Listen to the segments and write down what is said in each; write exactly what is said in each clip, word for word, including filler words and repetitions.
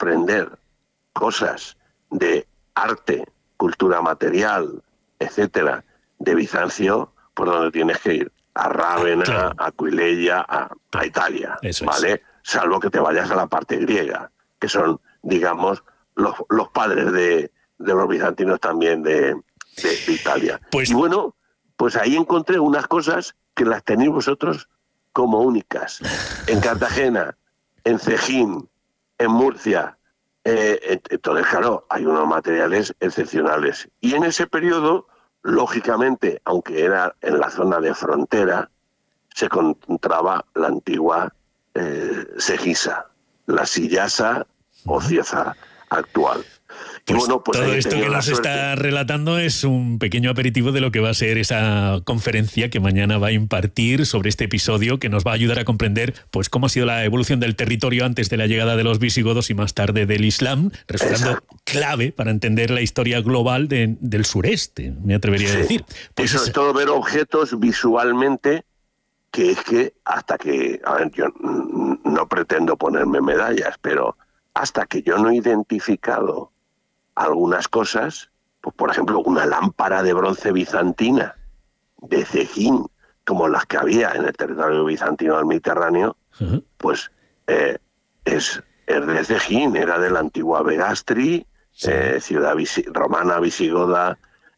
aprender cosas de arte, cultura material, etcétera, de Bizancio, por donde tienes que ir, a Rávena, claro. a Aquileia, a, a Italia, Eso ¿vale? Es. Salvo que te vayas a la parte griega, que son, digamos, los, los padres de, de los bizantinos también de, de, de Italia. Pues... Y bueno, pues ahí encontré unas cosas que las tenéis vosotros como únicas. En Cartagena, en Cejín, en Murcia, eh, entonces, claro, hay unos materiales excepcionales. Y en ese periodo, lógicamente, aunque era en la zona de frontera, se encontraba la antigua eh, Segisa, la Sillasa o Cieza actual. Pues, bueno, pues todo esto que nos suerte. está relatando es un pequeño aperitivo de lo que va a ser esa conferencia que mañana va a impartir sobre este episodio, que nos va a ayudar a comprender pues cómo ha sido la evolución del territorio antes de la llegada de los visigodos y más tarde del Islam, resultando Exacto. clave para entender la historia global de, del sureste, me atrevería sí. a decir. Pues y sobre es... todo ver objetos visualmente, que es que hasta que, a ver, yo no pretendo ponerme medallas, pero hasta que yo no he identificado algunas cosas, pues por ejemplo una lámpara de bronce bizantina de Cejín, como las que había en el territorio bizantino del Mediterráneo, uh-huh. pues eh, es, es de Cejín, era de la antigua Begastri, sí. eh, ciudad visi- romana visigoda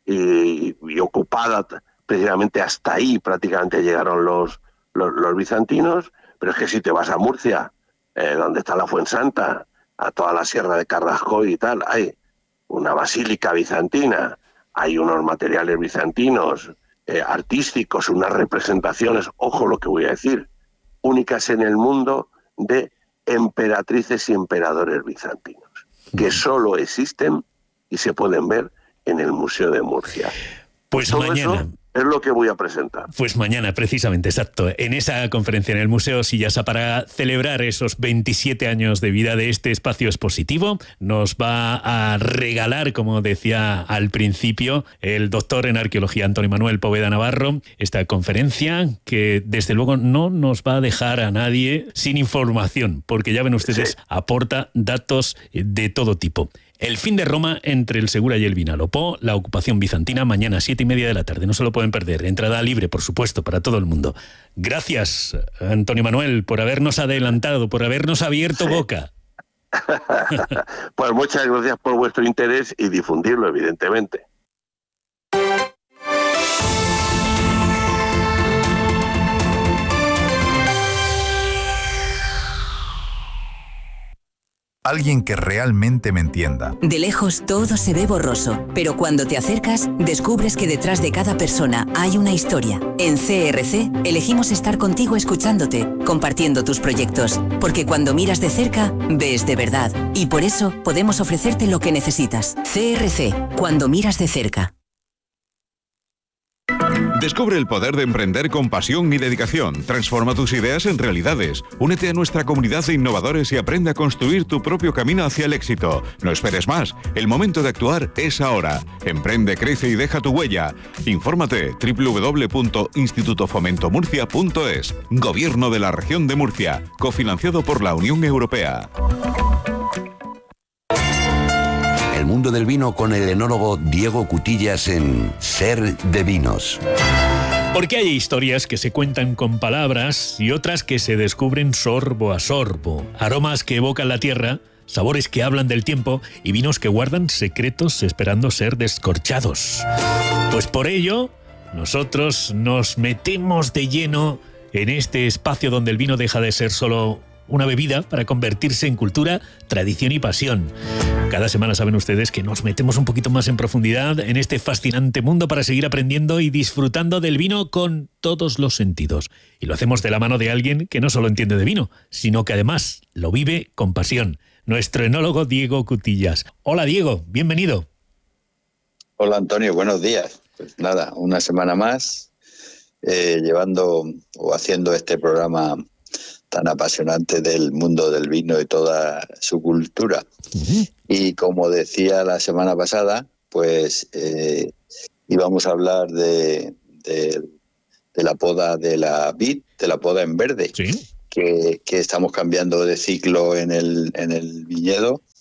y, y ocupada precisamente hasta ahí prácticamente llegaron los, los, los bizantinos, pero es que si te vas a Murcia, eh, donde está la Fuensanta, a toda la sierra de Carrascoy y tal, hay una basílica bizantina, hay unos materiales bizantinos, eh, artísticos, unas representaciones, ojo lo que voy a decir, únicas en el mundo de emperatrices y emperadores bizantinos, que solo existen y se pueden ver en el Museo de Murcia. Pues Todo mañana... Eso es lo que voy a presentar. Pues mañana, precisamente, exacto, en esa conferencia en el Museo Sillasa, para celebrar esos veintisiete años de vida de este espacio expositivo, nos va a regalar, como decía al principio, el doctor en arqueología Antonio Manuel Poveda Navarro, esta conferencia que desde luego no nos va a dejar a nadie sin información, porque ya ven ustedes, sí. aporta datos de todo tipo. El fin de Roma entre el Segura y el Vinalopó, la ocupación bizantina, mañana siete y media de la tarde. No se lo pueden perder. Entrada libre, por supuesto, para todo el mundo. Gracias, Antonio Manuel, por habernos adelantado, por habernos abierto sí. boca. Pues muchas gracias por vuestro interés y difundirlo, evidentemente. Alguien que realmente me entienda. De lejos todo se ve borroso, pero cuando te acercas, descubres que detrás de cada persona hay una historia. En C R C elegimos estar contigo escuchándote, compartiendo tus proyectos, porque cuando miras de cerca, ves de verdad. Y por eso podemos ofrecerte lo que necesitas. C R C, cuando miras de cerca. Descubre el poder de emprender con pasión y dedicación. Transforma tus ideas en realidades. Únete a nuestra comunidad de innovadores y aprende a construir tu propio camino hacia el éxito. No esperes más. El momento de actuar es ahora. Emprende, crece y deja tu huella. Infórmate doble u doble u doble u punto instituto fomento murcia punto es. Gobierno de la Región de Murcia. Cofinanciado por la Unión Europea. El mundo del vino con el enólogo Diego Cutillas en Ser de Vinos. Porque hay historias que se cuentan con palabras y otras que se descubren sorbo a sorbo. Aromas que evocan la tierra, sabores que hablan del tiempo y vinos que guardan secretos esperando ser descorchados. Pues por ello, nosotros nos metemos de lleno en este espacio donde el vino deja de ser solo una bebida para convertirse en cultura, tradición y pasión. Cada semana saben ustedes que nos metemos un poquito más en profundidad en este fascinante mundo para seguir aprendiendo y disfrutando del vino con todos los sentidos. Y lo hacemos de la mano de alguien que no solo entiende de vino, sino que además lo vive con pasión. Nuestro enólogo Diego Cutillas. Hola Diego, bienvenido. Hola Antonio, buenos días. Pues nada, una semana más eh, llevando o haciendo este programa tan apasionante del mundo del vino y toda su cultura. Uh-huh. Y como decía la semana pasada, pues eh, íbamos a hablar de, de, de la poda de la vid, de la poda en verde, ¿sí? que, que estamos cambiando de ciclo en el, en el viñedo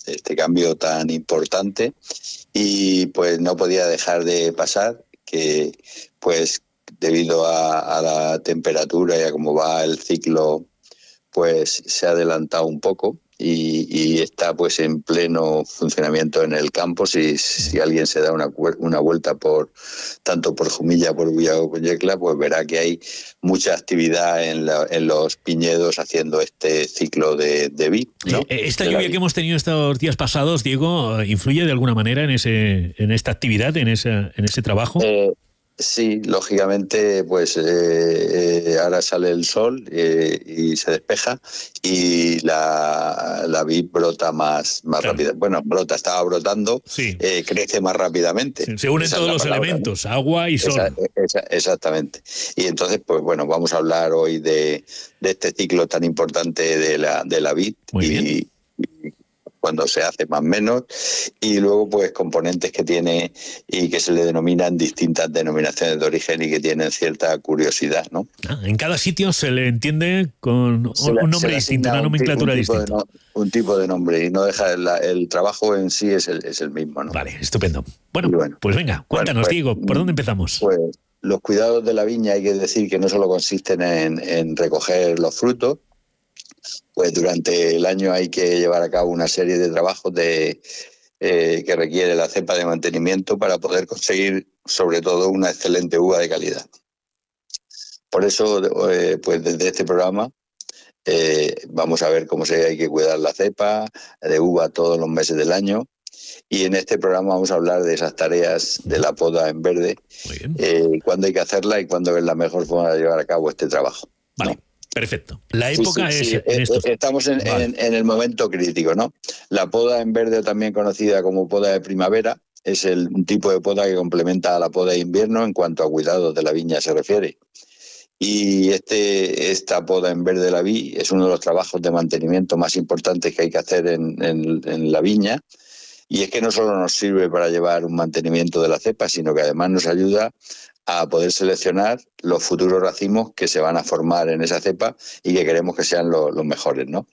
este cambio tan importante, y pues no podía dejar de pasar que pues debido a, a la temperatura y a cómo va el ciclo, pues se ha adelantado un poco y, y está pues en pleno funcionamiento en el campo. Si, si alguien se da una, una vuelta por tanto por Jumilla, por Villacollecla, pues verá que hay mucha actividad en, la, en los piñedos haciendo este ciclo de, de vid, ¿no? Eh, esta lluvia que hemos tenido estos días pasados, Diego, ¿influye de alguna manera en ese en esta actividad, en ese, en ese trabajo? Eh, Sí, lógicamente, pues eh, eh, ahora sale el sol eh, y se despeja y la, la vid brota más, más claro. rápida. Bueno, brota, estaba brotando, sí. eh, crece más rápidamente. Sí, se unen esa todos los palabra, elementos, ¿no? Agua y sol. Esa, esa, exactamente. Y entonces, pues bueno, vamos a hablar hoy de, de este ciclo tan importante de la, de la vid. Muy y, bien. y cuando se hace más o menos, y luego pues componentes que tiene y que se le denominan distintas denominaciones de origen y que tienen cierta curiosidad, ¿no? Ah, en cada sitio se le entiende con un, le, un nombre distinto, una nomenclatura un distinta. No, un tipo de nombre, y no deja el, el trabajo en sí es el, es el mismo, ¿no? Vale, estupendo. Bueno, bueno pues venga, cuéntanos, bueno, pues, Diego, ¿por dónde empezamos? Pues los cuidados de la viña hay que decir que no solo consisten en, en recoger los frutos. Pues durante el año hay que llevar a cabo una serie de trabajos de, eh, que requiere la cepa de mantenimiento para poder conseguir, sobre todo, una excelente uva de calidad. Por eso, eh, pues desde este programa eh, vamos a ver cómo se hay que cuidar la cepa de uva todos los meses del año. Y en este programa vamos a hablar de esas tareas de la poda en verde, eh, cuándo hay que hacerla y cuándo es la mejor forma de llevar a cabo este trabajo, ¿no? Vale. Perfecto. La época sí, sí, es sí. en estos... Estamos en, vale. en, en el momento crítico, ¿no? La poda en verde, también conocida como poda de primavera, es el un tipo de poda que complementa a la poda de invierno en cuanto a cuidados de la viña se refiere. Y este esta poda en verde de la vid es uno de los trabajos de mantenimiento más importantes que hay que hacer en, en, en la viña. Y es que no solo nos sirve para llevar un mantenimiento de la cepa, sino que además nos ayuda a poder seleccionar los futuros racimos que se van a formar en esa cepa y que queremos que sean los, los mejores, ¿no?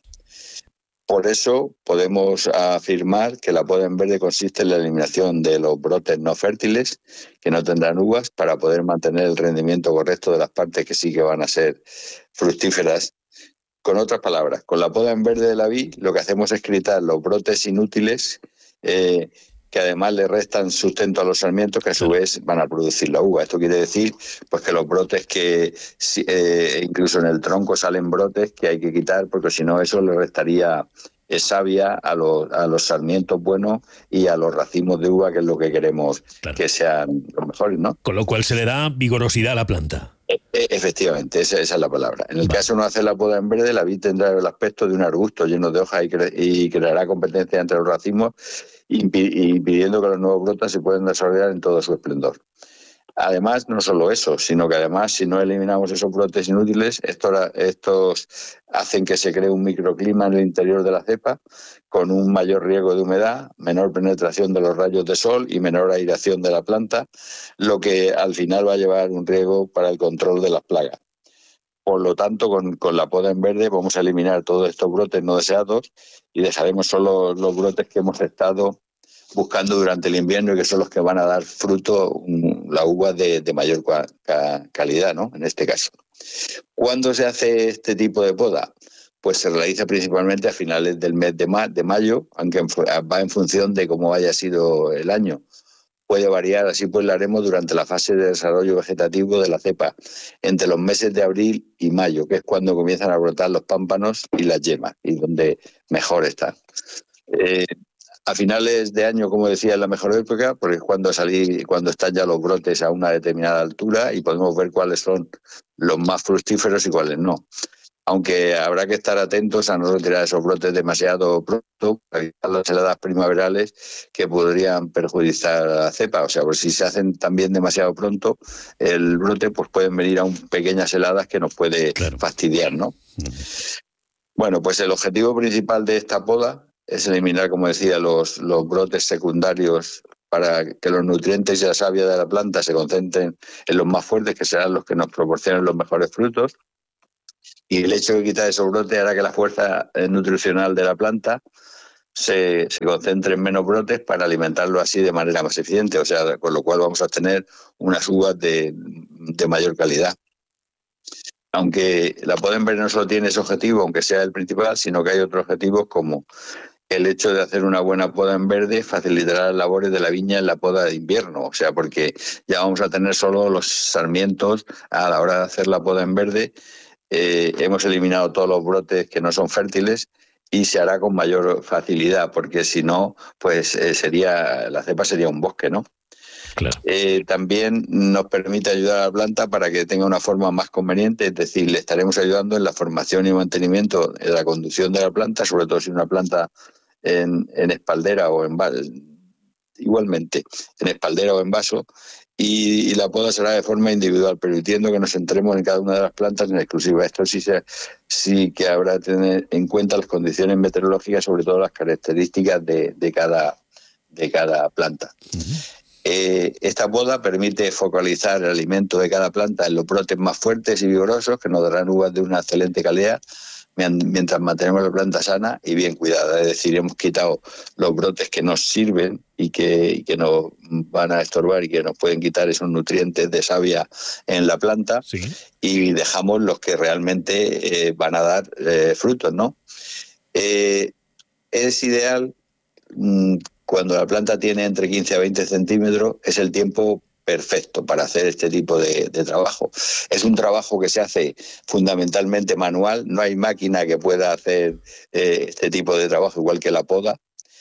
Por eso podemos afirmar que la poda en verde consiste en la eliminación de los brotes no fértiles que no tendrán uvas para poder mantener el rendimiento correcto de las partes que sí que van a ser fructíferas. Con otras palabras, con la poda en verde de la vid lo que hacemos es quitar los brotes inútiles eh, que además le restan sustento a los sarmientos que a su vez van a producir la uva. Esto quiere decir pues que los brotes que eh, incluso en el tronco salen brotes que hay que quitar, porque si no eso le restaría eh, savia a los, a los sarmientos buenos y a los racimos de uva, que es lo que queremos, claro, que sean los mejores, ¿no? Con lo cual se le da vigorosidad a la planta. Efectivamente, esa, esa es la palabra. En el vale. caso de no hacer la poda en verde, la vid tendrá el aspecto de un arbusto lleno de hojas y, cre y creará competencia entre los racimos, impidiendo que los nuevos brotes se puedan desarrollar en todo su esplendor. Además, no solo eso, sino que además, si no eliminamos esos brotes inútiles, estos, estos hacen que se cree un microclima en el interior de la cepa, con un mayor riesgo de humedad, menor penetración de los rayos de sol y menor aireación de la planta, lo que al final va a llevar un riesgo para el control de las plagas. Por lo tanto, con, con la poda en verde vamos a eliminar todos estos brotes no deseados y dejaremos solo los brotes que hemos estado buscando durante el invierno y que son los que van a dar fruto, um, la uva de, de mayor ca calidad, ¿no? En este caso. ¿Cuándo se hace este tipo de poda? Pues se realiza principalmente a finales del mes de, ma de mayo, aunque va en función de cómo haya sido el año. Puede variar, así pues la haremos durante la fase de desarrollo vegetativo de la cepa, entre los meses de abril y mayo, que es cuando comienzan a brotar los pámpanos y las yemas, y donde mejor están. Eh, A finales de año, como decía, es la mejor época, porque es cuando, salí, cuando están ya los brotes a una determinada altura y podemos ver cuáles son los más fructíferos y cuáles no. Aunque habrá que estar atentos a no retirar esos brotes demasiado pronto para evitar las heladas primaverales que podrían perjudicar a la cepa. O sea, pues si se hacen también demasiado pronto el brote, pues pueden venir aún pequeñas heladas que nos puede claro. fastidiar, ¿no? Uh-huh. Bueno, pues el objetivo principal de esta poda es eliminar, como decía, los, los brotes secundarios para que los nutrientes y la savia de la planta se concentren en los más fuertes, que serán los que nos proporcionen los mejores frutos. Y el hecho de quitar esos brotes hará que la fuerza nutricional de la planta se, se concentren menos brotes para alimentarlo así de manera más eficiente, o sea, con lo cual vamos a tener unas uvas de, de mayor calidad. Aunque la poda en verde no solo tiene ese objetivo, aunque sea el principal, sino que hay otros objetivos como el hecho de hacer una buena poda en verde facilitará las labores de la viña en la poda de invierno, o sea, porque ya vamos a tener solo los sarmientos a la hora de hacer la poda en verde. Eh, hemos eliminado todos los brotes que no son fértiles y se hará con mayor facilidad, porque si no, pues eh, sería la cepa sería un bosque, ¿no? Claro. Eh, también nos permite ayudar a la planta para que tenga una forma más conveniente, es decir, le estaremos ayudando en la formación y mantenimiento de la conducción de la planta, sobre todo si una planta en, en espaldera o en vaso, igualmente en espaldera o en vaso, y, y la poda será de forma individual, permitiendo que nos centremos en cada una de las plantas en exclusiva. Esto sí, se, sí que habrá que tener en cuenta las condiciones meteorológicas, sobre todo las características de, de, cada, de cada planta. Uh-huh. Eh, esta poda permite focalizar el alimento de cada planta en los brotes más fuertes y vigorosos, que nos darán uvas de una excelente calidad, mientras mantenemos la planta sana y bien cuidada. Es decir, hemos quitado los brotes que nos sirven y que, y que nos van a estorbar y que nos pueden quitar esos nutrientes de savia en la planta, sí, y dejamos los que realmente eh, van a dar eh, frutos, ¿no? Eh, es ideal, mmm, cuando la planta tiene entre quince a veinte centímetros, es el tiempo perfecto para hacer este tipo de, de trabajo. Es un trabajo que se hace fundamentalmente manual, no hay máquina que pueda hacer eh, este tipo de trabajo, igual que la poda.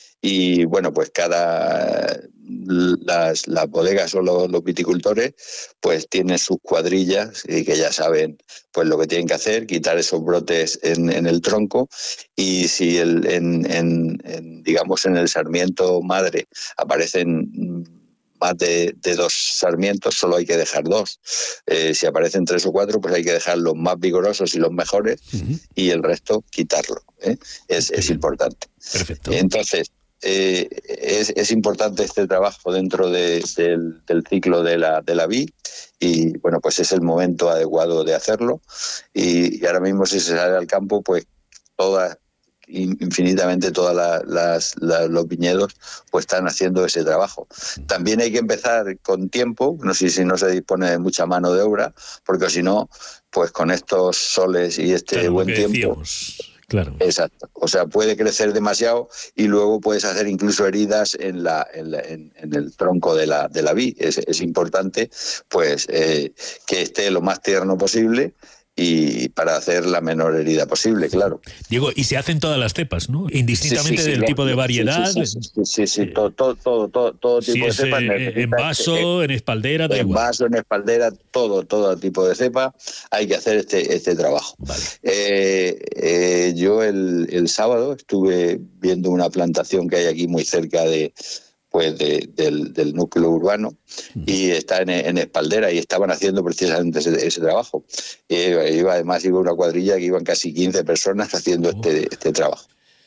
Y bueno, pues cada las, las bodegas o los, los viticultores pues tienen sus cuadrillas y que ya saben pues lo que tienen que hacer, quitar esos brotes en, en el tronco, y si el, en, en, en digamos en el sarmiento madre aparecen más de, de dos sarmientos, solo hay que dejar dos. Eh, si aparecen tres o cuatro, pues hay que dejar los más vigorosos y los mejores, uh-huh, y el resto quitarlo. ¿eh? Es, es importante. Perfecto. Entonces, eh, es, es importante este trabajo dentro de, del, del ciclo de la, de la vid, y bueno, pues es el momento adecuado de hacerlo. Y, y ahora mismo, si se sale al campo, pues todas infinitamente todas las, las, las, los viñedos pues están haciendo ese trabajo. También hay que empezar con tiempo, no sé si no se dispone de mucha mano de obra, porque si no, pues con estos soles y este claro, buen tiempo... Decíamos. Claro. Exacto. O sea, puede crecer demasiado y luego puedes hacer incluso heridas en la en, la, en, en el tronco de la de la vid. Es, es importante, pues, eh, que esté lo más tierno posible, y para hacer la menor herida posible, claro. Diego, y se hacen todas las cepas, ¿no? Indistintamente sí, sí, sí, del claro, tipo de variedad. Sí, sí, sí, sí, sí, sí. Todo, todo, todo, todo, todo tipo si de cepa. Eh, en vaso, eh, en espaldera, da en igual. En vaso, en espaldera, todo, todo tipo de cepa. Hay que hacer este, este trabajo. Vale. Eh, eh, yo el, el sábado estuve viendo una plantación que hay aquí muy cerca de... pues de, del, del núcleo urbano, y está en, en espaldera, y estaban haciendo precisamente ese, ese trabajo. Eh, iba, además iba una cuadrilla que iban casi quince personas haciendo este, este trabajo.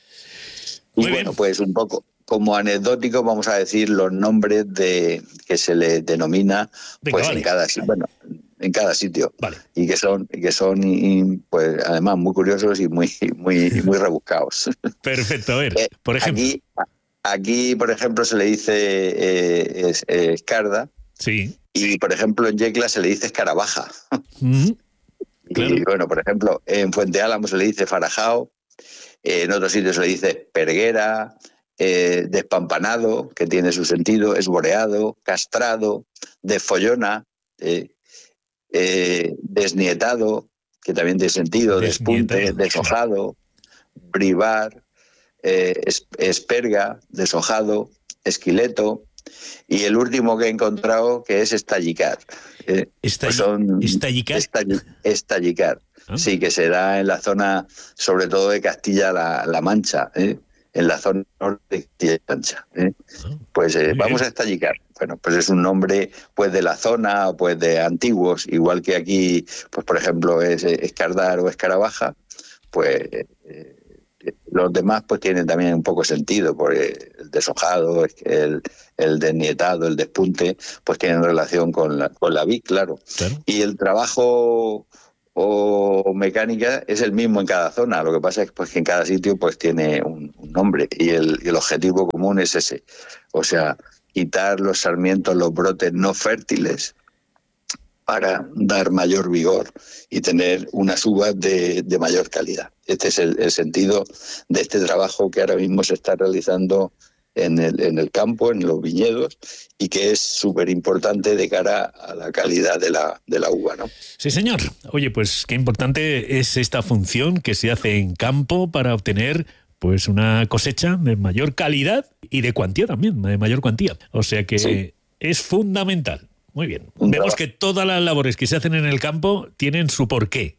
Muy y bien. Bueno, pues un poco como anecdótico vamos a decir los nombres de que se le denomina Venga, pues vale. en cada bueno en cada sitio, vale. y que son que son y, pues además muy curiosos y muy muy muy rebuscados. Perfecto, a ver, eh, por ejemplo. Aquí, Aquí, por ejemplo, se le dice eh, es, eh, escarda. Sí. Y, por ejemplo, en Yecla se le dice escarabaja. Mm-hmm. Claro. Y, bueno, por ejemplo, en Fuente Álamo se le dice farajao. Eh, en otros sitios se le dice perguera, eh, despampanado, que tiene su sentido, esboreado, castrado, desfollona, eh, eh, desnietado, que también tiene sentido, despunte, deshojado, brivar, Eh, es, esperga, deshojado, esquileto, y el último que he encontrado que es estallicar. Eh, Estalli- pues son ¿Estallicar? Estalli- estallicar. Ah. Sí, que se da en la zona, sobre todo de Castilla-La la Mancha, ¿eh? en la zona norte de Castilla-La Mancha. ¿eh? Ah, pues eh, vamos a estallicar. Bueno, pues es un nombre pues de la zona, pues de antiguos, igual que aquí, pues por ejemplo es escardar o escarabaja, pues... Eh, los demás pues tienen también un poco sentido, porque el deshojado, el, el desnietado, el despunte, pues tienen relación con la, con la vid, claro. claro. Y el trabajo o mecánica es el mismo en cada zona. Lo que pasa es pues, que en cada sitio pues tiene un, un nombre y el, y el objetivo común es ese. O sea, quitar los sarmientos, los brotes no fértiles para dar mayor vigor y tener unas uvas de, de mayor calidad. Este es el, el sentido de este trabajo que ahora mismo se está realizando en el, en el campo, en los viñedos, y que es súper importante de cara a la calidad de la, de la uva, ¿no? Sí, señor. Oye, pues qué importante es esta función que se hace en campo para obtener pues una cosecha de mayor calidad y de cuantía también, de mayor cuantía. O sea que sí, es fundamental. Muy bien. Un Vemos trabajo. Que todas las labores que se hacen en el campo tienen su porqué.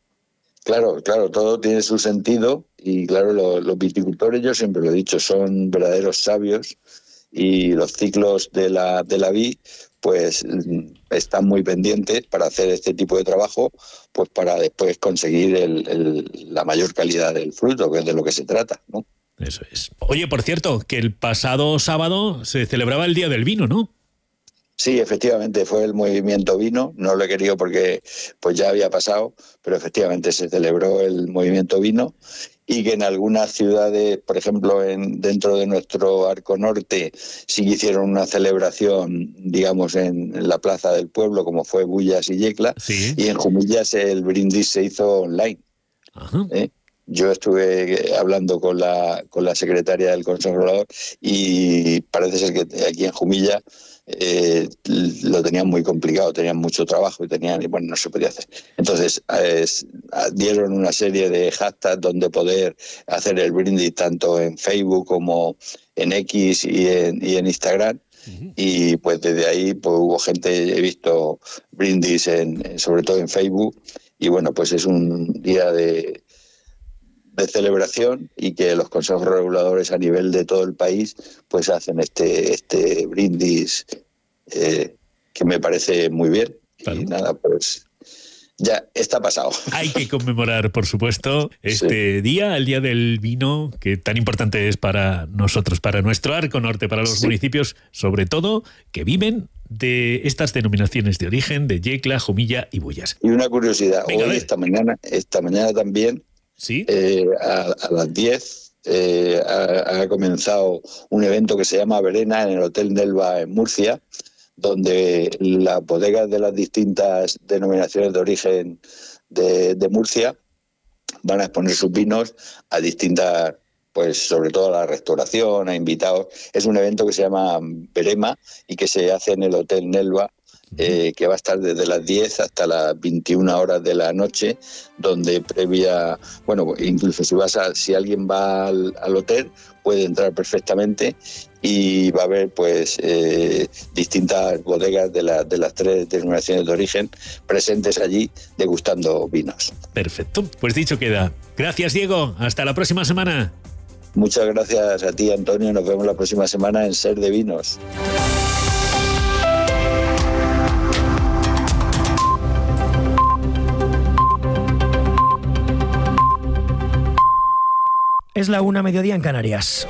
Claro, claro, todo tiene su sentido y claro, los, los viticultores, yo siempre lo he dicho, son verdaderos sabios y los ciclos de la, de la vid pues están muy pendientes para hacer este tipo de trabajo, pues para después conseguir el, el, la mayor calidad del fruto, que es de lo que se trata, ¿no? Eso es. Oye, por cierto, que el pasado sábado se celebraba el Día del Vino, ¿no? Sí, efectivamente, fue el movimiento vino, no lo he querido porque pues ya había pasado, pero efectivamente se celebró el movimiento vino y que en algunas ciudades, por ejemplo, en, dentro de nuestro arco norte, sí que hicieron una celebración, digamos, en, en la plaza del pueblo, como fue Bullas y Yecla, sí. Y en Jumillas el brindis se hizo online. Ajá. ¿Eh? Yo estuve hablando con la, con la secretaria del Consejo Regulador y parece ser que aquí en Jumilla eh, lo tenían muy complicado, tenían mucho trabajo y tenían, y bueno, no se podía hacer. Entonces es, dieron una serie de hashtags donde poder hacer el brindis tanto en Facebook como en X y en, y en Instagram. Uh-huh. Y pues desde ahí pues hubo gente, he visto brindis en, sobre todo en Facebook, y bueno, pues es un día de de celebración y que los consejos reguladores a nivel de todo el país pues hacen este este brindis eh, que me parece muy bien. Claro. Y nada, pues ya está pasado. Hay que conmemorar, por supuesto, este sí. día, el Día del Vino, que tan importante es para nosotros, para nuestro arco norte, para los sí. municipios, sobre todo, que viven de estas denominaciones de origen, de Yecla, Jumilla y Bullas. Y una curiosidad, Venga, hoy, esta mañana, esta mañana también, ¿sí? eh, a, a las diez eh, ha, ha comenzado un evento que se llama Verena en el Hotel Nelva en Murcia, donde las bodegas de las distintas denominaciones de origen de, de Murcia van a exponer sus vinos a distintas, pues sobre todo a la restauración, a invitados. Es un evento que se llama Verema y que se hace en el Hotel Nelva, eh, que va a estar desde las diez hasta las veintiuna horas de la noche, donde previa, bueno, incluso si vas a, si alguien va al, al hotel, puede entrar perfectamente y va a haber pues eh, distintas bodegas de, la, de las tres denominaciones de origen presentes allí degustando vinos. Perfecto, pues dicho queda. Gracias, Diego, hasta la próxima semana. Muchas gracias a ti, Antonio, nos vemos la próxima semana en Ser de Vinos. Es la una, mediodía en Canarias.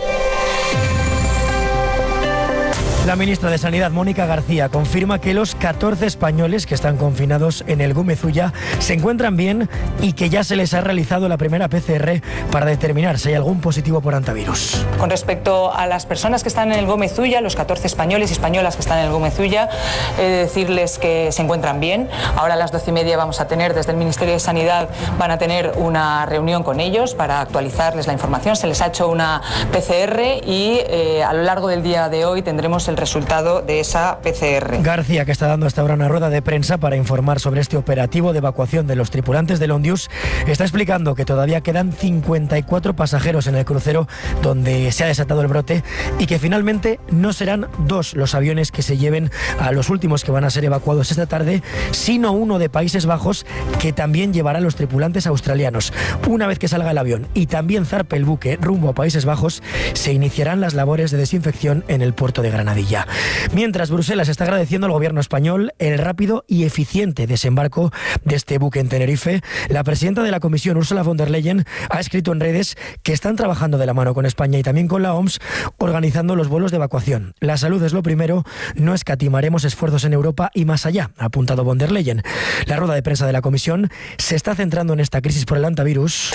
La ministra de Sanidad, Mónica García, confirma que los catorce españoles que están confinados en el Gómez Ulla se encuentran bien y que ya se les ha realizado la primera P C R para determinar si hay algún positivo por hantavirus. Con respecto a las personas que están en el Gómez Ulla, los catorce españoles y españolas que están en el Gómez Ulla, he de decirles que se encuentran bien. Ahora a las doce y media vamos a tener, desde el Ministerio de Sanidad, van a tener una reunión con ellos para actualizarles la información. Se les ha hecho una P C R y eh, a lo largo del día de hoy tendremos el resultado de esa P C R. García, que está dando hasta ahora una rueda de prensa para informar sobre este operativo de evacuación de los tripulantes del Ondius, está explicando que todavía quedan cincuenta y cuatro pasajeros en el crucero donde se ha desatado el brote y que finalmente no serán dos los aviones que se lleven a los últimos que van a ser evacuados esta tarde, sino uno de Países Bajos que también llevará a los tripulantes australianos. Una vez que salga el avión y también zarpe el buque rumbo a Países Bajos, se iniciarán las labores de desinfección en el puerto de Granadilla. Padilla. Mientras, Bruselas está agradeciendo al gobierno español el rápido y eficiente desembarco de este buque en Tenerife. La presidenta de la Comisión, Ursula von der Leyen, ha escrito en redes que están trabajando de la mano con España y también con la O M S organizando los vuelos de evacuación. La salud es lo primero, no escatimaremos esfuerzos en Europa y más allá, ha apuntado von der Leyen. La rueda de prensa de la Comisión se está centrando en esta crisis por el hantavirus.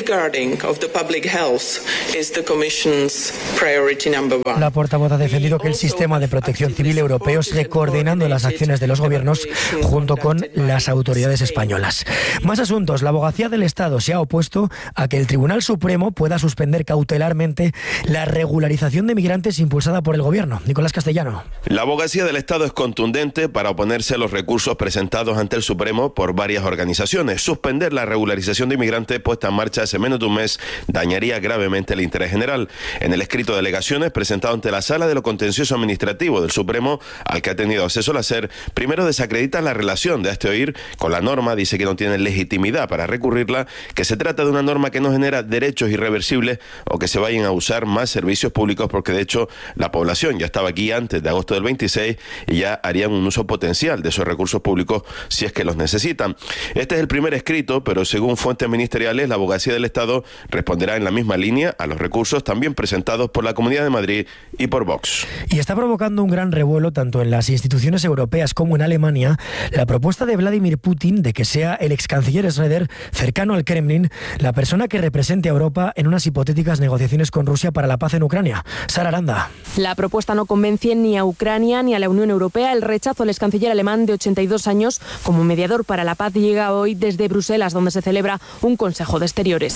La portavoz ha defendido que el sistema de protección civil europeo sigue coordinando las acciones de los gobiernos junto con las autoridades españolas. Más asuntos. La Abogacía del Estado se ha opuesto a que el Tribunal Supremo pueda suspender cautelarmente la regularización de migrantes impulsada por el gobierno. Nicolás Castellano. La Abogacía del Estado es contundente para oponerse a los recursos presentados ante el Supremo por varias organizaciones. Suspender la regularización de inmigrantes puesta en marcha hace menos de un mes dañaría gravemente el interés general. En el escrito de alegaciones presentado ante la Sala de lo Contencioso Administrativo del Supremo, al que ha tenido acceso el SER, primero desacredita la relación de este oír con la norma, dice que no tiene legitimidad para recurrirla, que se trata de una norma que no genera derechos irreversibles o que se vayan a usar más servicios públicos, porque de hecho la población ya estaba aquí antes de agosto del veintiséis y ya harían un uso potencial de esos recursos públicos si es que los necesitan. Este es el primer escrito, pero según fuentes ministeriales, la Abogacía del Estado responderá en la misma línea a los recursos también presentados por la Comunidad de Madrid y por Vox. Y está provocando un gran revuelo tanto en las instituciones europeas como en Alemania la propuesta de Vladimir Putin de que sea el ex canciller Schröder, cercano al Kremlin, la persona que represente a Europa en unas hipotéticas negociaciones con Rusia para la paz en Ucrania. Sara Aranda. La propuesta no convence ni a Ucrania ni a la Unión Europea. El rechazo al ex canciller alemán de ochenta y dos años como mediador para la paz llega hoy desde Bruselas, donde se celebra un Consejo de Exteriores.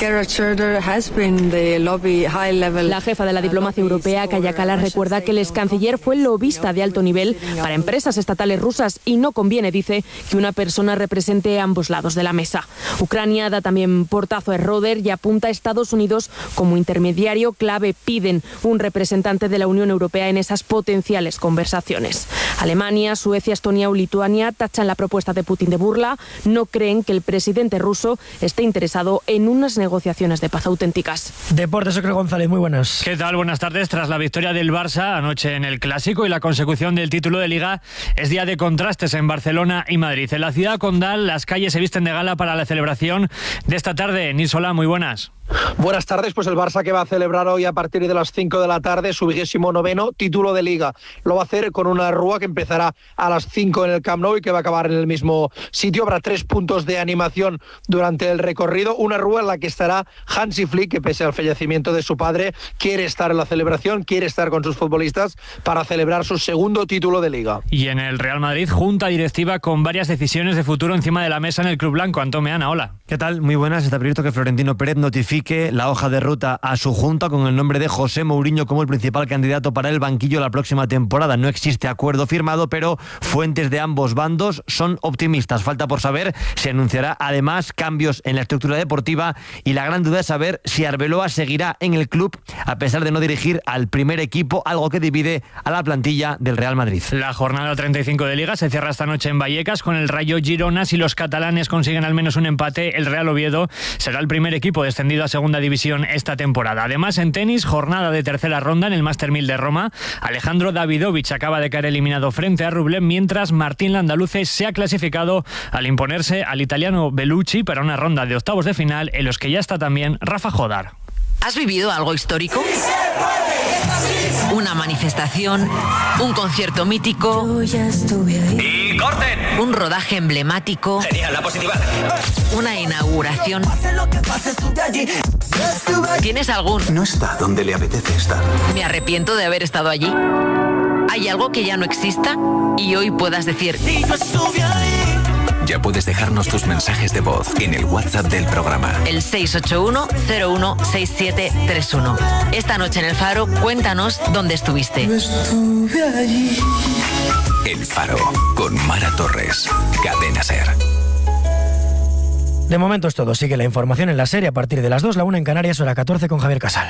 La jefa de la diplomacia europea, Kaja Kallas, recuerda que el ex canciller fue lobista de alto nivel para empresas estatales rusas y no conviene, dice, que una persona represente ambos lados de la mesa. Ucrania da también portazo a Schröder y apunta a Estados Unidos como intermediario clave. Piden un representante de la Unión Europea en esas potenciales conversaciones. Alemania, Suecia, Estonia o Lituania tachan la propuesta de Putin de burla. No creen que el presidente ruso esté interesado en unas negociaciones de paz auténticas. Deportes, Ocre González, muy buenas. ¿Qué tal? Buenas tardes. Tras la victoria del Barça anoche en el Clásico y la consecución del título de Liga, es día de contrastes en Barcelona y Madrid. En la ciudad condal, las calles se visten de gala para la celebración de esta tarde. Nisola, muy buenas. Buenas tardes, pues el Barça que va a celebrar hoy a partir de las cinco de la tarde su vigésimo noveno título de Liga. Lo va a hacer con una rúa que empezará a las cinco en el Camp Nou y que va a acabar en el mismo sitio. Habrá tres puntos de animación durante el recorrido. Una rúa en la que estará Hansi Flick, que pese al fallecimiento de su padre, quiere estar en la celebración, quiere estar con sus futbolistas para celebrar su segundo título de Liga. Y en el Real Madrid, junta directiva con varias decisiones de futuro encima de la mesa en el Club Blanco. Antón Meana, hola. ¿Qué tal? Muy buenas. Está previsto que Florentino Pérez notifique la hoja de ruta a su junta con el nombre de José Mourinho como el principal candidato para el banquillo la próxima temporada. No existe acuerdo firmado, pero fuentes de ambos bandos son optimistas. Falta por saber si anunciará además cambios en la estructura deportiva y la gran duda es saber si Arbeloa seguirá en el club a pesar de no dirigir al primer equipo, algo que divide a la plantilla del Real Madrid. La jornada treinta y cinco de Liga se cierra esta noche en Vallecas con el Rayo Girona. Si los catalanes consiguen al menos un empate, el Real Oviedo será el primer equipo descendido a segunda división esta temporada. Además, en tenis, jornada de tercera ronda en el Master mil de Roma. Alejandro Davidovich acaba de caer eliminado frente a Rublev, mientras Martín Landaluce se ha clasificado al imponerse al italiano Bellucci para una ronda de octavos de final en los que ya está también Rafa Jodar. ¿Has vivido algo histórico? Una manifestación, un concierto mítico. ¡Y corten! Un rodaje emblemático. Genial, la positiva. Una inauguración. ¿Tienes algún? No está donde le apetece estar. Me arrepiento de haber estado allí. ¿Hay algo que ya no exista? Y hoy puedas decir... Ya puedes dejarnos tus mensajes de voz en el WhatsApp del programa. El seis ocho uno cero uno seis siete tres uno. Esta noche en El Faro, cuéntanos dónde estuviste. El Faro, con Mara Torres. Cadena SER. De momento es todo. Sigue la información en la serie a partir de las dos, la una en Canarias, hora catorce con Javier Casal.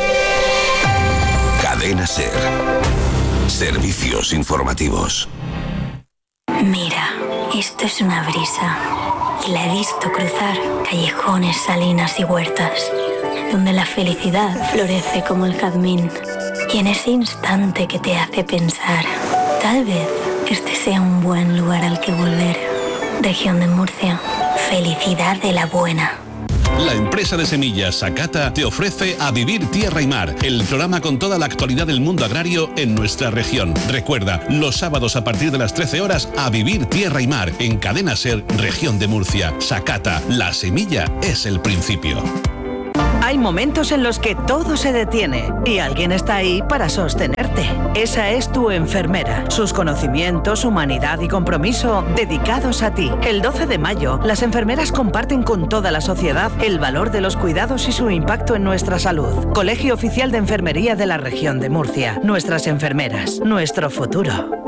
Cadena SER. Servicios informativos. Mira, esto es una brisa. Y la he visto cruzar callejones, salinas y huertas, donde la felicidad florece como el jazmín. Y en ese instante que te hace pensar, tal vez este sea un buen lugar al que volver. Región de Murcia, felicidad de la buena. La empresa de semillas Sakata te ofrece A Vivir Tierra y Mar, el programa con toda la actualidad del mundo agrario en nuestra región. Recuerda, los sábados a partir de las trece horas, A Vivir Tierra y Mar, en Cadena Ser, Región de Murcia. Sakata, la semilla es el principio. Hay momentos en los que todo se detiene y alguien está ahí para sostenerte. Esa es tu enfermera. Sus conocimientos, humanidad y compromiso dedicados a ti. El doce de mayo, las enfermeras comparten con toda la sociedad el valor de los cuidados y su impacto en nuestra salud. Colegio Oficial de Enfermería de la Región de Murcia. Nuestras enfermeras, nuestro futuro.